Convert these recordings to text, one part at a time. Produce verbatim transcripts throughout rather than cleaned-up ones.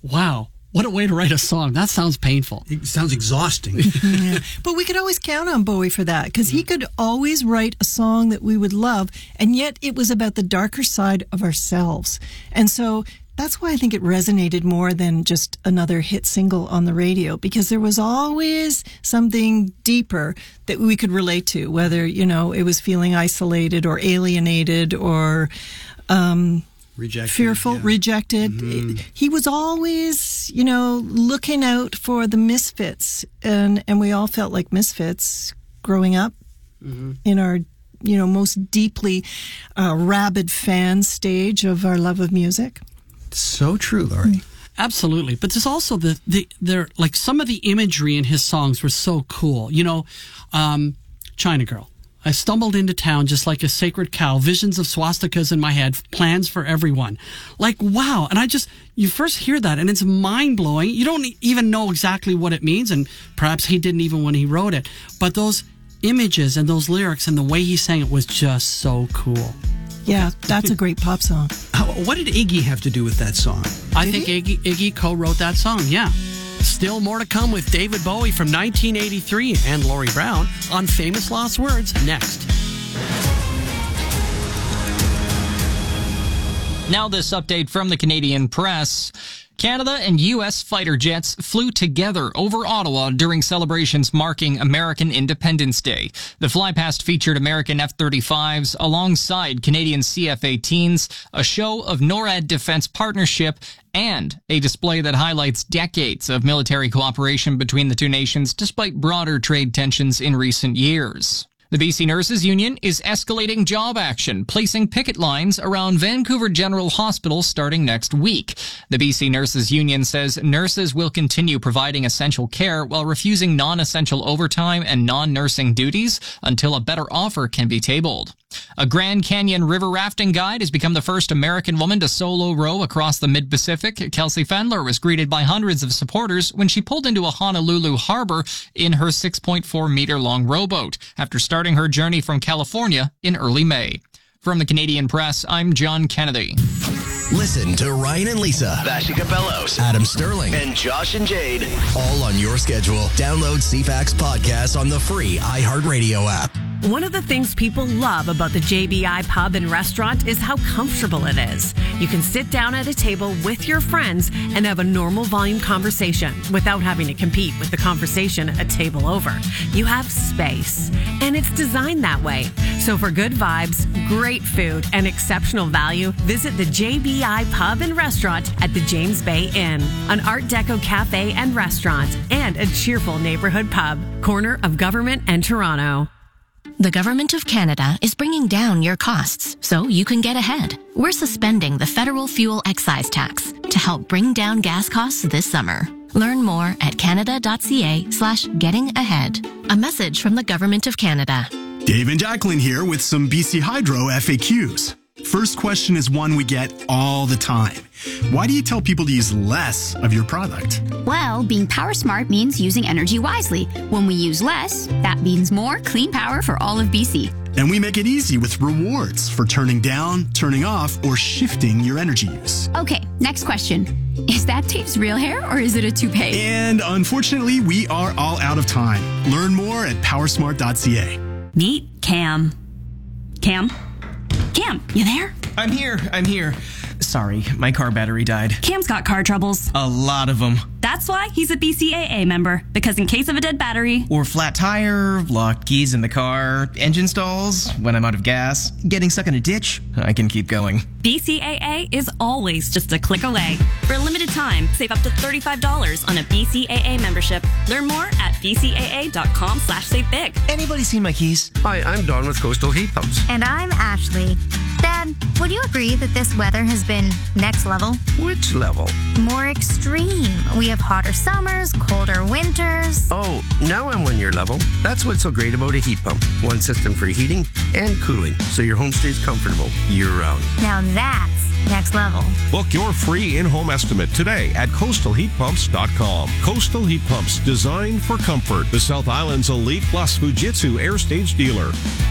wow, what a way to write a song. That sounds painful. It sounds exhausting. Yeah. But we could always count on Bowie for that, because he could always write a song that we would love, and yet it was about the darker side of ourselves. And so that's why I think it resonated more than just another hit single on the radio, because there was always something deeper that we could relate to, whether, you know, it was feeling isolated or alienated or um, Rejected, fearful, yeah. rejected. Mm-hmm. He was always, you know, looking out for the misfits, and, and we all felt like misfits growing up mm-hmm. in our, you know, most deeply uh, rabid fan stage of our love of music. So true, Laurie. Absolutely. But there's also the, the there like some of the imagery in his songs were so cool. You know, um, China Girl. I stumbled into town just like a sacred cow, visions of swastikas in my head, plans for everyone. Like, wow. And I just, you first hear that and it's mind blowing. You don't even know exactly what it means. And perhaps he didn't even when he wrote it. But those images and those lyrics and the way he sang it was just so cool. Yeah, that's a great pop song. How, what did Iggy have to do with that song? I think Iggy, Iggy co-wrote that song, yeah. Still more to come with David Bowie from nineteen eighty-three and Laurie Brown on Famous Lost Words next. Now this update from the Canadian press. Canada and U S fighter jets flew together over Ottawa during celebrations marking American Independence Day. The flypast featured American F thirty-fives alongside Canadian C F eighteens, a show of NORAD defense partnership, and a display that highlights decades of military cooperation between the two nations despite broader trade tensions in recent years. The B C Nurses Union is escalating job action, placing picket lines around Vancouver General Hospital starting next week. The B C Nurses Union says nurses will continue providing essential care while refusing non-essential overtime and non-nursing duties until a better offer can be tabled. A Grand Canyon river rafting guide has become the first American woman to solo row across the mid-Pacific. Kelsey Fendler was greeted by hundreds of supporters when she pulled into a Honolulu harbor in her six point four meter long rowboat after starting her journey from California in early May. From the Canadian Press, I'm John Kennedy. Listen to Ryan and Lisa, Vassy Capellos, Adam Sterling, and Josh and Jade. All on your schedule. Download C FAX podcast on the free iHeartRadio app. One of the things people love about the J B I Pub and Restaurant is how comfortable it is. You can sit down at a table with your friends and have a normal volume conversation without having to compete with the conversation a table over. You have space, and it's designed that way. So for good vibes, great food, and exceptional value, visit the J B I Pub and Restaurant at the James Bay Inn, an Art Deco cafe and restaurant, and a cheerful neighborhood pub, corner of Government and Toronto. The Government of Canada is bringing down your costs so you can get ahead. We're suspending the federal fuel excise tax to help bring down gas costs this summer. Learn more at canada.ca slash getting ahead. A message from the Government of Canada. Dave and Jacqueline here with some B C Hydro F A Qs. First question is one we get all the time. Why do you tell people to use less of your product? Well, being power smart means using energy wisely. When we use less, that means more clean power for all of B C. And we make it easy with rewards for turning down, turning off, or shifting your energy use. Okay, next question. Is that Dave's real hair or is it a toupee? And unfortunately, we are all out of time. Learn more at powersmart dot c a. Meet Cam. Cam? Cam, you there? I'm here, I'm here. Sorry, my car battery died. Cam's got car troubles. A lot of them. That's why he's a B C A A member, because in case of a dead battery, or flat tire, locked keys in the car, engine stalls, when I'm out of gas, getting stuck in a ditch, I can keep going. B C A A is always just a click away. For a limited time, save up to thirty-five dollars on a B C A A membership. Learn more at b c a a dot com slash save big. Anybody seen my keys? Hi, I'm Don with Coastal Heat Pumps. And I'm Ashley. Dad, would you agree that this weather has been next level? Which level? More extreme. We have hotter summers, colder winters. Oh, now I'm on your level. That's what's so great about a heat pump. One system for heating and cooling, so your home stays comfortable year-round. Now that's next level. Book your free in-home estimate today at coastal heat pumps dot com. Coastal Heat Pumps, designed for comfort. The South Island's elite plus Fujitsu air stage dealer.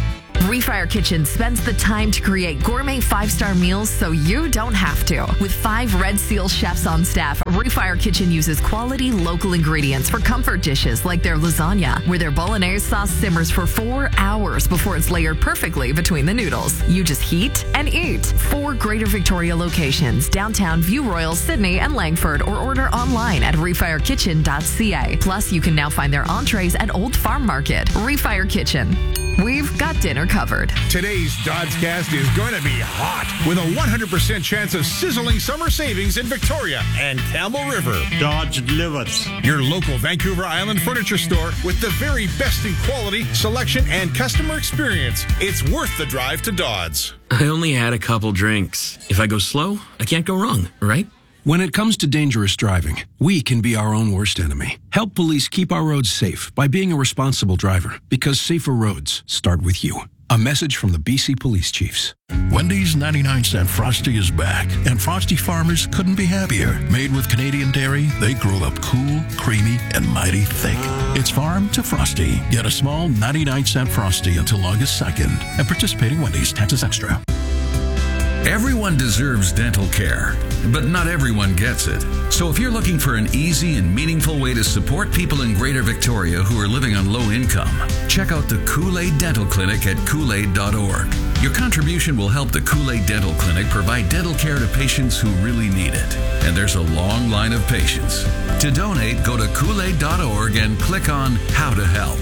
Refire Kitchen spends the time to create gourmet five-star meals so you don't have to. With five Red Seal chefs on staff Refire Kitchen uses quality local ingredients for comfort dishes like their lasagna, where their bolognese sauce simmers for four hours before it's layered perfectly between the noodles. You just heat and eat. Four Greater Victoria locations, downtown, View Royal, Sydney, and Langford, or order online at refire kitchen dot c a. Plus, you can now find their entrees at Old Farm Market. Refire Kitchen. We've got dinner covered. Today's Dodscast is going to be hot with a one hundred percent chance of sizzling summer savings in Victoria and Campbell River. Dodge delivers. Your local Vancouver Island furniture store with the very best in quality, selection, and customer experience. It's worth the drive to Dodds. I only had a couple drinks. If I go slow, I can't go wrong, right? When it comes to dangerous driving, we can be our own worst enemy. Help police keep our roads safe by being a responsible driver, because safer roads start with you. A message from the B C Police Chiefs. Wendy's ninety-nine cent Frosty is back, and Frosty farmers couldn't be happier. Made with Canadian dairy, they grow up cool, creamy, and mighty thick. It's farm to Frosty. Get a small ninety-nine cent Frosty until August second at participating Wendy's. Taxes extra. Everyone deserves dental care, but not everyone gets it. So if you're looking for an easy and meaningful way to support people in Greater Victoria who are living on low income, check out the Kool-Aid Dental Clinic at kool aid dot org. Your contribution will help the Kool-Aid Dental Clinic provide dental care to patients who really need it. And there's a long line of patients. To donate, go to kool aid dot org and click on How to Help.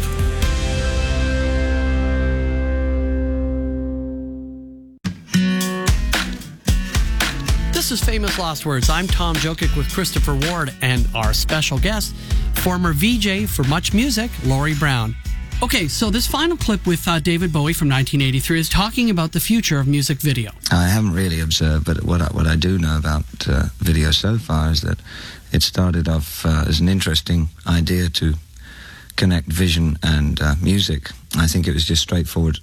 This is Famous Last Words. I'm Tom Jokic with Christopher Ward and our special guest, former V J for Much Music, Laurie Brown. Okay, so this final clip with uh, David Bowie from nineteen eighty-three is talking about the future of music video. I haven't really observed, but what I, what I do know about uh, video so far is that it started off uh, as an interesting idea to connect vision and uh, music. I think it was just straightforward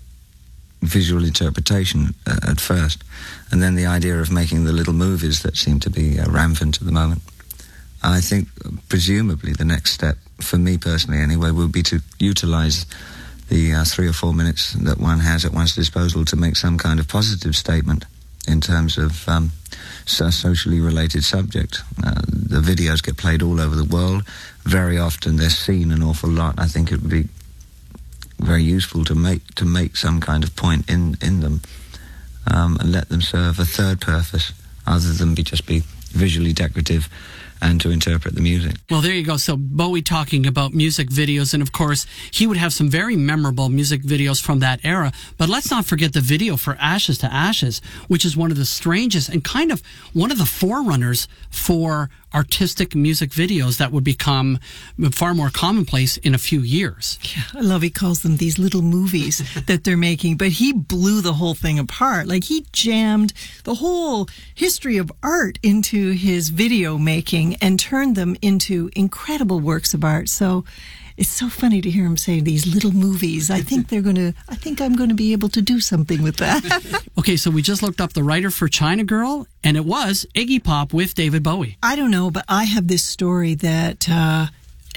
visual interpretation uh, at first, and then the idea of making the little movies that seem to be uh, rampant at the moment. I think uh, presumably the next step, for me personally anyway, will be to utilize the uh, three or four minutes that one has at one's disposal to make some kind of positive statement in terms of um, a socially related subject. Uh, the videos get played all over the world. Very often they're seen an awful lot. I think it would be very useful to make to make some kind of point in in them, um, and let them serve a third purpose other than be just be visually decorative and to interpret the music. Well, there you go. So Bowie talking about music videos, and of course, he would have some very memorable music videos from that era. But let's not forget the video for Ashes to Ashes, which is one of the strangest and kind of one of the forerunners for artistic music videos that would become far more commonplace in a few years. Yeah, I love he calls them these little movies that they're making, but he blew the whole thing apart. Like, he jammed the whole history of art into his video making and turned them into incredible works of art. So it's so funny to hear him say these little movies. I think they're going to, I think I'm going to be able to do something with that. Okay, so we just looked up the writer for China Girl, and it was Iggy Pop with David Bowie. I don't know, but I have this story that uh,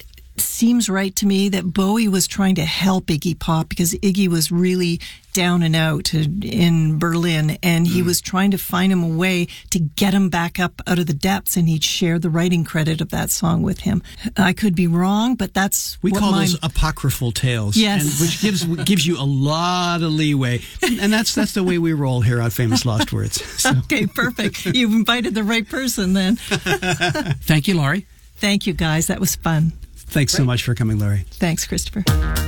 seems right to me, that Bowie was trying to help Iggy Pop because Iggy was really down and out in Berlin, and he mm. was trying to find him a way to get him back up out of the depths, and he'd share the writing credit of that song with him. I could be wrong, but that's we what call my... those apocryphal tales. Yes, and which gives gives you a lot of leeway, and that's that's the way we roll here on Famous Lost Words. So. Okay, perfect. You've invited the right person then. Thank you, Laurie. Thank you, guys. That was fun. Thanks so much for coming, Laurie. Thanks, Christopher.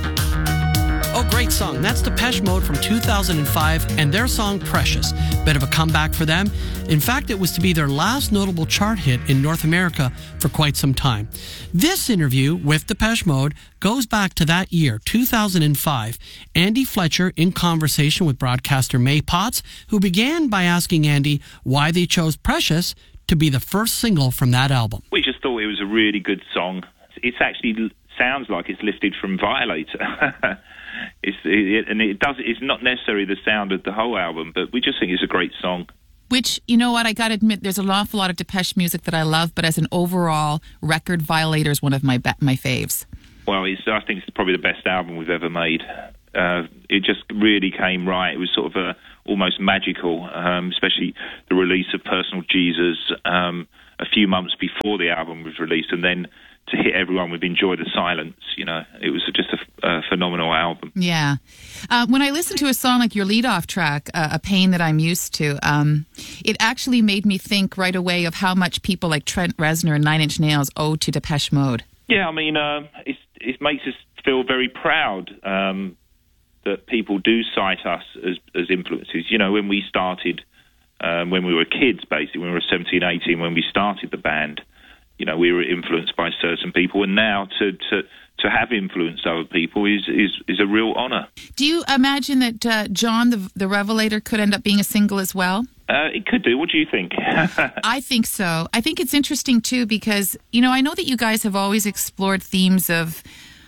Oh, great song. That's Depeche Mode from two thousand five and their song Precious. Bit of a comeback for them. In fact, it was to be their last notable chart hit in North America for quite some time. This interview with Depeche Mode goes back to that year, two thousand five. Andy Fletcher in conversation with broadcaster May Potts, who began by asking Andy why they chose Precious to be the first single from that album. We just thought it was a really good song. It actually sounds like it's lifted from Violator. it's, it, and it does. It's not necessarily the sound of the whole album, but we just think it's a great song. Which, you know what, I got to admit, there's an awful lot of Depeche music that I love, but as an overall record, Violator is one of my be- my faves. Well, it's, I think it's probably the best album we've ever made. Uh, it just really came right. It was sort of a, almost magical, um, especially the release of Personal Jesus, um, a few months before the album was released, and then to hit everyone with Enjoy the Silence. You know, it was just a, a phenomenal album. Yeah. Uh, when I listened to a song like your lead-off track, uh, A Pain That I'm Used To, um, it actually made me think right away of how much people like Trent Reznor and Nine Inch Nails owe to Depeche Mode. Yeah, I mean, uh, it's, it makes us feel very proud um, that people do cite us as, as influences. You know, when we started, um, when we were kids, basically, when we were seventeen, eighteen, when we started the band, you know, we were influenced by certain people, and now to to, to have influenced other people is, is, is a real honour. Do you imagine that uh, John the, the Revelator could end up being a single as well? Uh, it could do. What do you think? I think so. I think it's interesting, too, because, you know, I know that you guys have always explored themes of,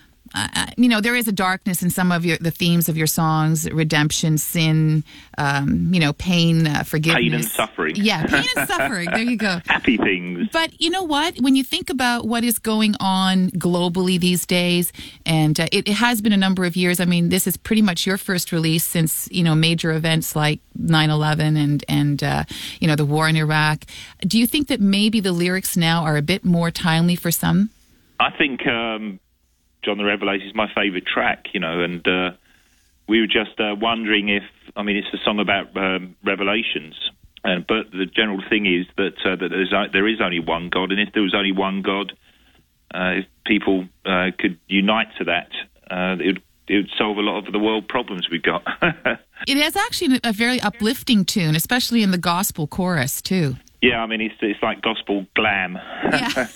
Uh, you know, there is a darkness in some of your the themes of your songs: redemption, sin, um, you know, pain, uh, forgiveness, pain and suffering. Yeah, pain and suffering. There you go. Happy things. But you know what? When you think about what is going on globally these days, and uh, it, it has been a number of years. I mean, this is pretty much your first release since, you know, major events like nine eleven and and uh, you know, the war in Iraq. Do you think that maybe the lyrics now are a bit more timely for some? I think. Um John the Revelator is my favourite track, you know, and uh, we were just uh, wondering if, I mean, it's a song about um, revelations, uh, but the general thing is that, uh, that there's, uh, there is only one God, and if there was only one God, uh, if people uh, could unite to that, uh, it, would, it would solve a lot of the world problems we've got. It is actually a very uplifting tune, especially in the gospel chorus, too. Yeah, I mean, it's, it's like gospel glam. Yeah.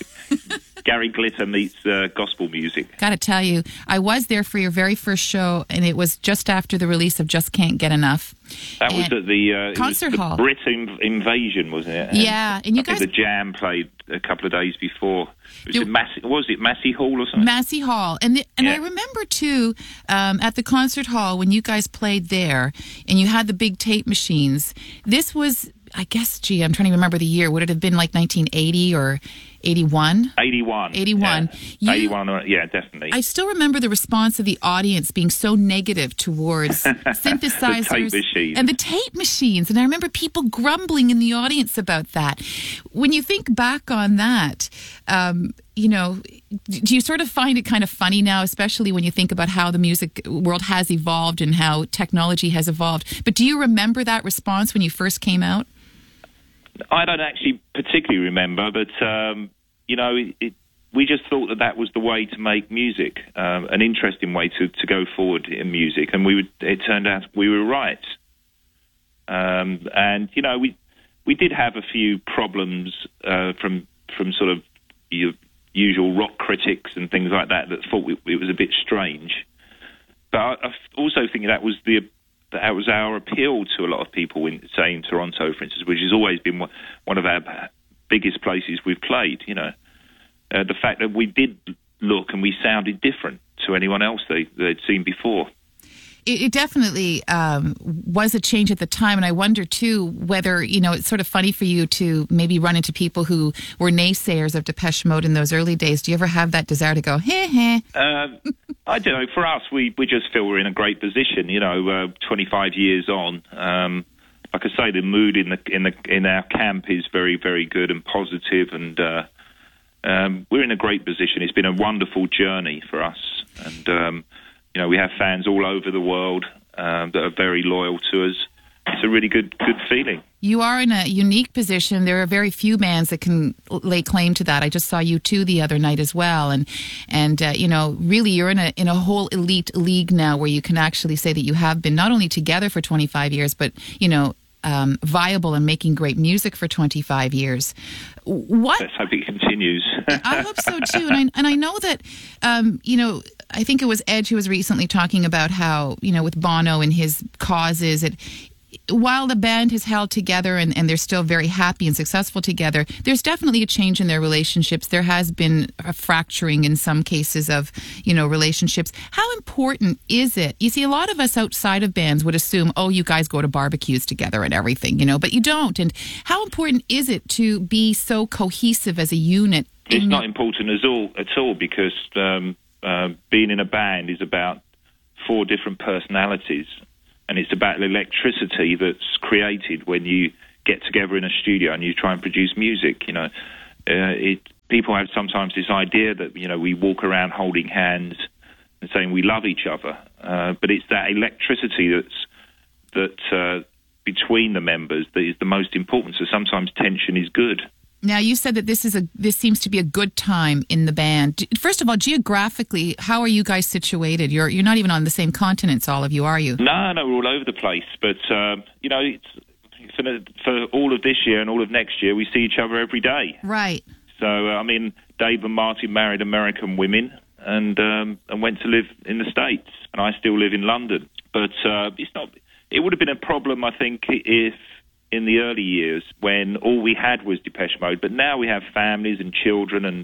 Gary Glitter meets uh, gospel music. Gotta tell you, I was there for your very first show, and it was just after the release of Just Can't Get Enough. That and was at the uh, concert it was the hall. Brit inv- Invasion, wasn't it? Yeah, and, and you I guys. think the Jam played a couple of days before. Was it Massey? Was it Massey Hall or something? Massey Hall, and the, and yeah. I remember too um, at the concert hall when you guys played there, and you had the big tape machines. This was, I guess, gee, I'm trying to remember the year. Would it have been like nineteen eighty or eighty-one? eighty-one. eighty-one. Yeah, you, eighty-one, yeah, definitely. I still remember the response of the audience being so negative towards synthesizers. The tape machines. And the tape machines. And I remember people grumbling in the audience about that. When you think back on that, um, you know, do you sort of find it kind of funny now, especially when you think about how the music world has evolved and how technology has evolved? But do you remember that response when you first came out? I don't actually particularly remember, but, um, you know, it, it, we just thought that that was the way to make music, um, an interesting way to, to go forward in music, and we would, it turned out we were right. Um, and, you know, we we did have a few problems uh, from from sort of your usual rock critics and things like that that thought it, it was a bit strange. But I, I also think that was the that was our appeal to a lot of people in, say, in Toronto, for instance, which has always been one, one of our biggest places we've played, you know. Uh, the fact that we did look and we sounded different to anyone else they, they'd seen before. It, it definitely um, was a change at the time, and I wonder, too, whether, you know, it's sort of funny for you to maybe run into people who were naysayers of Depeche Mode in those early days. Do you ever have that desire to go, heh, heh? Uh, I don't know. For us, we, we just feel we're in a great position, you know, uh, twenty-five years on. Um, like I say, the mood in the in the in our camp is very, very good and positive, and uh, um, we're in a great position. It's been a wonderful journey for us, and um, you know, we have fans all over the world um, that are very loyal to us. It's a really good good feeling. You are in a unique position. There are very few bands that can lay claim to that. I just saw U two the other night as well, and and uh, you know, really, you're in a in a whole elite league now where you can actually say that you have been not only together for twenty-five years, but you know, um, viable and making great music for twenty-five years. What? Let's hope it continues. I hope so too, and I and I know that um, you know. I think it was Edge who was recently talking about how, you know, with Bono and his causes, it, while the band has held together and, and they're still very happy and successful together, there's definitely a change in their relationships. There has been a fracturing in some cases of, you know, relationships. How important is it? You see, a lot of us outside of bands would assume, oh, you guys go to barbecues together and everything, you know, but you don't. And how important is it to be so cohesive as a unit? It's not important at all, at all because... Um, Uh, being in a band is about four different personalities, and it's about the electricity that's created when you get together in a studio and you try and produce music. You know, Uh, it people have sometimes this idea that you know we walk around holding hands and saying we love each other, uh, but it's that electricity that's that uh, between the members that is the most important. So sometimes tension is good. Now, you said that this is a this seems to be a good time in the band. First of all, geographically, how are you guys situated? You're you're not even on the same continents, all of you, are you? No, no, we're all over the place. But um, you know, it's, for, for all of this year and all of next year, we see each other every day. Right. So uh, I mean, Dave and Martin married American women and um, and went to live in the States, and I still live in London. But uh, it's not. It would have been a problem, I think, if in the early years when all we had was Depeche Mode, but now we have families and children, and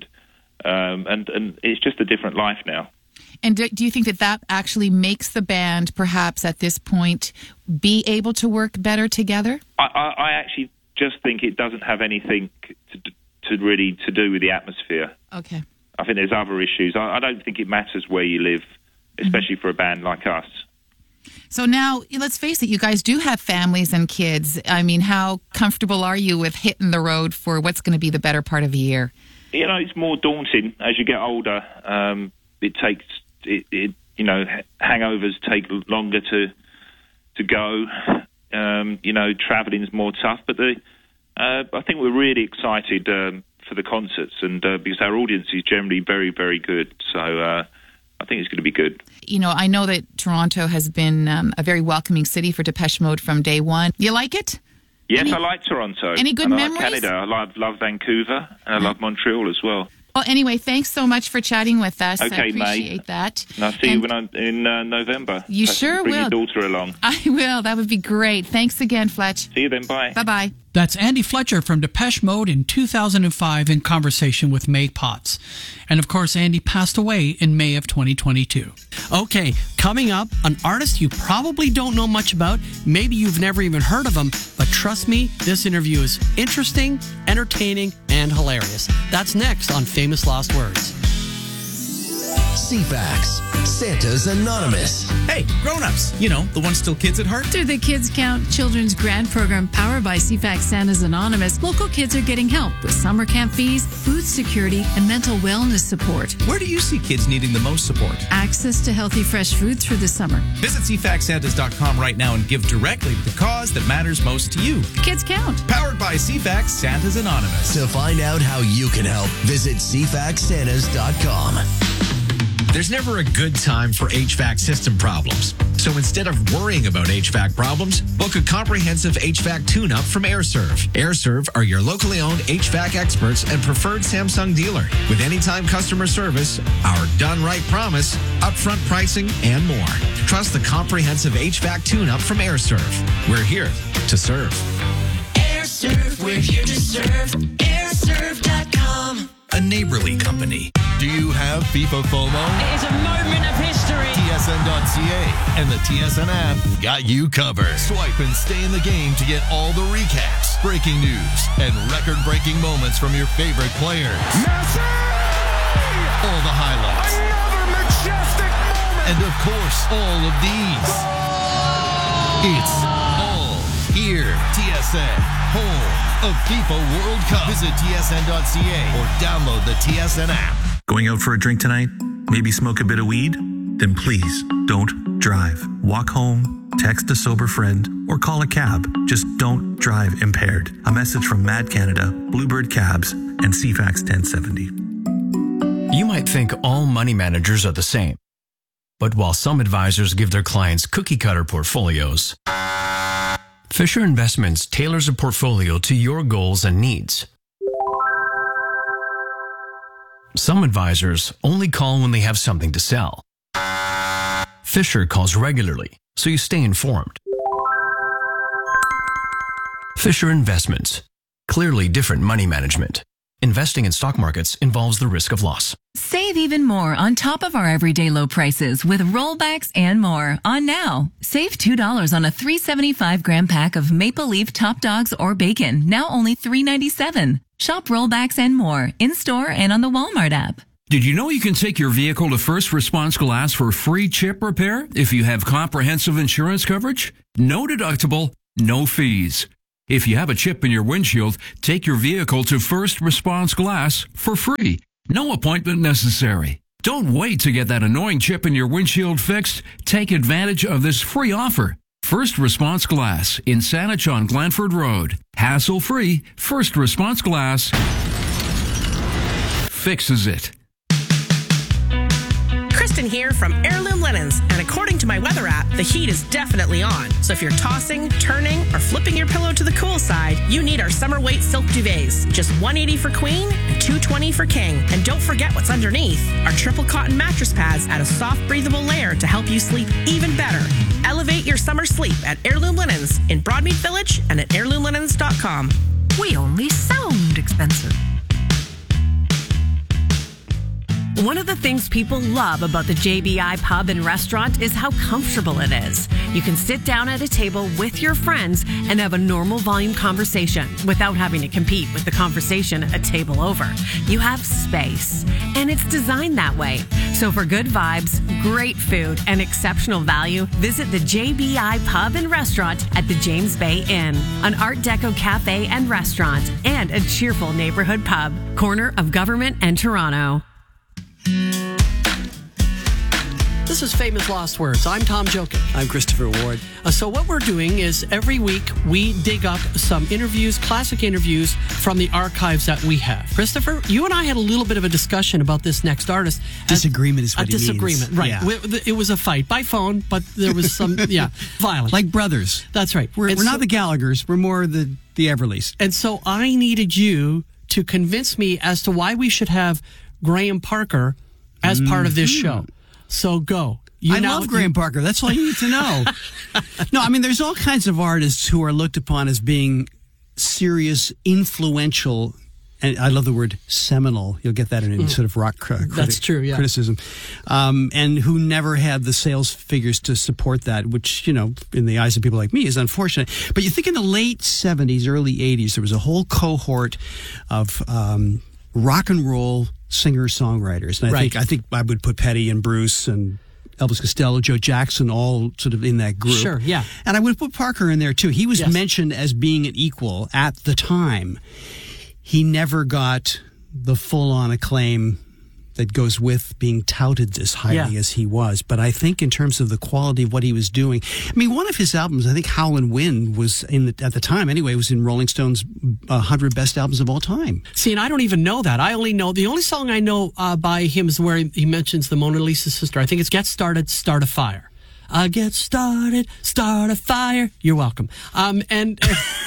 um, and and it's just a different life now. And do, do you think that that actually makes the band, perhaps at this point, be able to work better together? I, I, I actually just think it doesn't have anything to, to really to do with the atmosphere. Okay. I think there's other issues. I, I don't think it matters where you live, especially mm-hmm. for a band like us. So now, let's face it, you guys do have families and kids. I mean, how comfortable are you with hitting the road for what's going to be the better part of a year? You know, it's more daunting as you get older. Um, it takes, it, it, you know, hangovers take longer to to go. Um, you know, travelling's more tough. But the, uh, I think we're really excited um, for the concerts, and uh, because our audience is generally very, very good. So uh, I think it's going to be good. You know, I know that Toronto has been um, a very welcoming city for Depeche Mode from day one. You like it? Yes, any, I like Toronto. Any good and I memories? like Canada. I love, love Vancouver, and I love Montreal as well. Well, anyway, thanks so much for chatting with us. Okay, I appreciate May. that. And I'll see and you when I'm in uh, November. You I sure bring will. Bring your daughter along. I will. That would be great. Thanks again, Fletch. See you then. Bye. Bye-bye. That's Andy Fletcher from Depeche Mode in two thousand five in conversation with May Potts. And of course, Andy passed away in May of twenty twenty-two. Okay, coming up, an artist you probably don't know much about. Maybe you've never even heard of him, but trust me, this interview is interesting, entertaining, and hilarious. That's next on Famous Last Words. C FAX, Santa's Anonymous. Hey, grown-ups, you know, the ones still kids at heart. Through the Kids Count Children's Grant Program powered by C FAX Santa's Anonymous, local kids are getting help with summer camp fees, food security, and mental wellness support. Where do you see kids needing the most support? Access to healthy, fresh food through the summer. Visit c fax santas dot com right now and give directly to the cause that matters most to you. Kids Count. Powered by C FAX Santa's Anonymous. To find out how you can help, visit c fax santas dot com. There's never a good time for H V A C system problems. So instead of worrying about H V A C problems, book a comprehensive H V A C tune-up from AirServe. AirServe are your locally owned H V A C experts and preferred Samsung dealer. With anytime customer service, our done right promise, upfront pricing, and more. Trust the comprehensive H V A C tune-up from AirServe. We're here to serve. AirServe, we're here to serve. air serve dot com. A neighborly company. Do you have FIFA FOMO? It is a moment of history. T S N dot C A and the T S N app got you covered. Swipe and stay in the game to get all the recaps, breaking news, and record-breaking moments from your favorite players. Messi! All the highlights. Another majestic moment! And of course, all of these. Oh! It's all here. T S N, home of FIFA World Cup. Visit T S N dot C A or download the T S N app. Going out for a drink tonight? Maybe smoke a bit of weed? Then please don't drive. Walk home, text a sober friend, or call a cab. Just don't drive impaired. A message from Mad Canada, Bluebird Cabs, and C FAX ten seventy. You might think all money managers are the same. But while some advisors give their clients cookie-cutter portfolios, Fisher Investments tailors a portfolio to your goals and needs. Some advisors only call when they have something to sell. Fisher calls regularly, so you stay informed. Fisher Investments. Clearly different money management. Investing in stock markets involves the risk of loss. Save even more on top of our everyday low prices with rollbacks and more on now. Save two dollars on a three seventy-five gram pack of Maple Leaf Top Dogs or bacon, now only three ninety-seven. Shop rollbacks and more in-store and on the Walmart app. Did you know you can take your vehicle to First Response Glass for free chip repair if you have comprehensive insurance coverage? No deductible, no fees. If you have a chip in your windshield, take your vehicle to First Response Glass for free. No appointment necessary. Don't wait to get that annoying chip in your windshield fixed. Take advantage of this free offer. First Response Glass in Saanich on Glanford Road. Hassle-free, First Response Glass fixes it. Kristen here from Heirloom Linens, and according to my weather app, the heat is definitely on. So if you're tossing, turning, or flipping your pillow to the cool side, you need our summer weight silk duvets. Just one eighty for queen and two twenty for king. And don't forget what's underneath. Our triple cotton mattress pads add a soft, breathable layer to help you sleep even better. Elevate your summer sleep at Heirloom Linens in Broadmead Village and at heirloom linens dot com. We only sound expensive. One of the things people love about the J B I Pub and Restaurant is how comfortable it is. You can sit down at a table with your friends and have a normal volume conversation without having to compete with the conversation a table over. You have space, and it's designed that way. So for good vibes, great food, and exceptional value, visit the J B I Pub and Restaurant at the James Bay Inn, an Art Deco cafe and restaurant, and a cheerful neighborhood pub, corner of Government and Toronto. This is Famous Lost Words. I'm Tom Jokic. I'm Christopher Ward. Uh, so what we're doing is every week we dig up some interviews, classic interviews from the archives that we have. Christopher, you and I had a little bit of a discussion about this next artist. Disagreement is what a he disagreement, means. right? Yeah. We- It was a fight by phone, but there was some, yeah, violence. Like brothers. That's right. We're, And we're so- not the Gallaghers. We're more the, the Everleys. And so I needed you to convince me as to why we should have Graham Parker as part of this show. So go. You I now- love Graham Parker. That's all you need to know. No, I mean, there's all kinds of artists who are looked upon as being serious, influential, and I love the word seminal. You'll get that in any Mm. sort of rock cri- criti- That's true, yeah. criticism. Um, and who never had the sales figures to support that, which, you know, in the eyes of people like me is unfortunate. But you think in the late seventies, early eighties, there was a whole cohort of um, rock and roll singer-songwriters. And I Right. think I think I would put Petty and Bruce and Elvis Costello, Joe Jackson, all sort of in that group. Sure, yeah. And I would put Parker in there, too. He was Yes. mentioned as being an equal at the time. He never got the full-on acclaim that goes with being touted this highly Yeah. as he was. But I think in terms of the quality of what he was doing, I mean, one of his albums, I think Howlin' Wind was, in the, at the time anyway, was in Rolling Stone's one hundred best albums of all time. See, and I don't even know that. I only know, the only song I know uh, by him is where he, he mentions the Mona Lisa sister. I think it's Get Started, Start a Fire. Uh, get started, start a fire. You're welcome. Um, and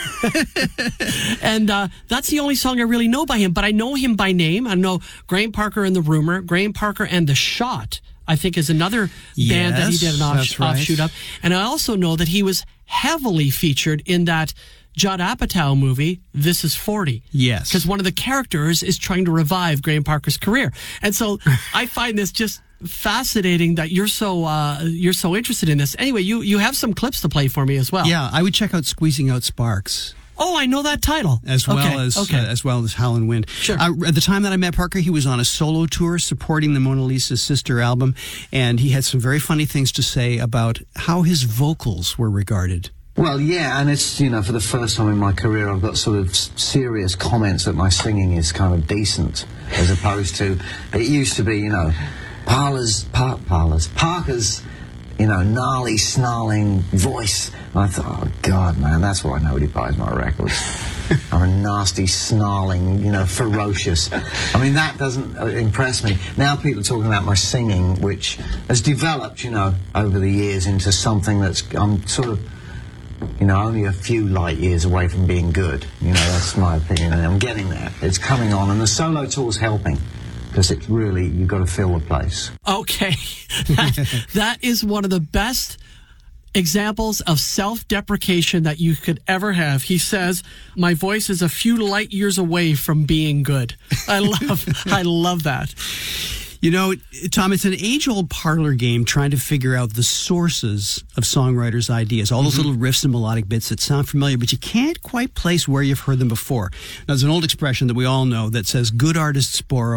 and uh, that's the only song I really know by him. But I know him by name. I know Graham Parker and the Rumor. Graham Parker and the Shot, I think, is another band that he Yes, did an off, that's right. offshoot of. And I also know that he was heavily featured in that Judd Apatow movie, This Is forty. Yes. Because one of the characters is trying to revive Graham Parker's career. And so I find this just fascinating that you're so uh, you're so interested in this. Anyway, you, you have some clips to play for me as well. Yeah, I would check out Squeezing Out Sparks. Oh, I know that title. As well Okay, as okay. uh, as well as Howlin' Wind. Sure. Uh, at the time that I met Parker, he was on a solo tour supporting the Mona Lisa Sister album, and he had some very funny things to say about how his vocals were regarded. Well, yeah, and it's, you know, for the first time in my career, I've got sort of s- serious comments that my singing is kind of decent, as opposed to, it used to be, you know, Parlor's, par- Parlor's, Parker's, you know, gnarly, snarling voice. And I thought, oh, God, man, that's why nobody buys my records. I'm a nasty, snarling, you know, ferocious. I mean, that doesn't uh, impress me. Now people are talking about my singing, which has developed, you know, over the years into something that's, I'm sort of, you know, only a few light years away from being good. You know, that's my opinion, and I'm getting there. It's coming on, and the solo tour's helping, because it's really, you've got to fill the place. Okay. that, that is one of the best examples of self-deprecation that you could ever have. He says, my voice is a few light years away from being good. I love, I love that. You know, Tom, it's an age-old parlor game trying to figure out the sources of songwriters' ideas, all those Mm-hmm. little riffs and melodic bits that sound familiar, but you can't quite place where you've heard them before. Now, there's an old expression that we all know that says, good artists borrow,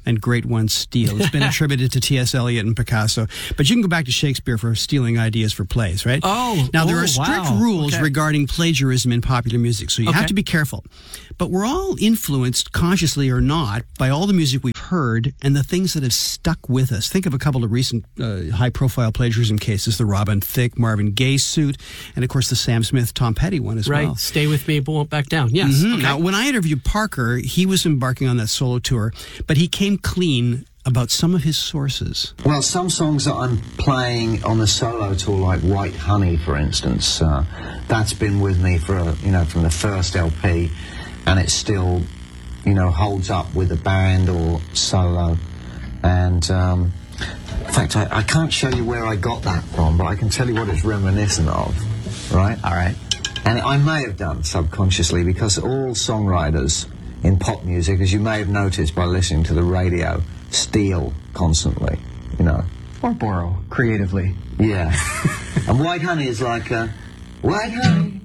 and great ones steal. It's been attributed to T S. Eliot and Picasso. But you can go back to Shakespeare for stealing ideas for plays, right? Oh, now there oh, are strict wow. rules Okay. regarding plagiarism in popular music, so you Okay. have to be careful. But we're all influenced, consciously or not, by all the music we've heard and the things that have stuck with us. Think of a couple of recent uh, high-profile plagiarism cases, the Robin Thicke, Marvin Gaye suit, and of course the Sam Smith, Tom Petty one as Right. well. Stay with me, but won't back down. Yes. Mhm. Okay. Now, when I interviewed Parker, he was embarking on that solo tour, but he came clean about some of his sources. Well, some songs that I'm playing on the solo tour, like White Honey, for instance, uh, that's been with me for, a, you know, from the first L P, and it still, you know, holds up with a band or solo. And, um, in fact, I, I can't show you where I got that from, but I can tell you what it's reminiscent of, right? All right. And I may have done subconsciously, because all songwriters in pop music, as you may have noticed by listening to the radio, steal constantly, you know. Or borrow creatively. Yeah. And White Honey is like, uh, White Honey,